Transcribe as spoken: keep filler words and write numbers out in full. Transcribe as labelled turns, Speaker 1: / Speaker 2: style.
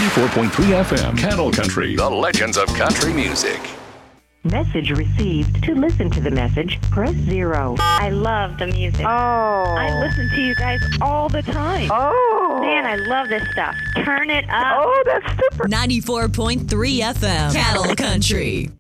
Speaker 1: ninety-four point three F M. Cattle Country. The legends of country music.
Speaker 2: Message received. To listen to the message, press zero.
Speaker 3: I love the music.
Speaker 2: Oh.
Speaker 3: I listen to you guys all the time.
Speaker 2: Oh.
Speaker 3: Man, I love this stuff. Turn it up.
Speaker 2: Oh, that's super.
Speaker 4: ninety-four point three F M. Cattle Country.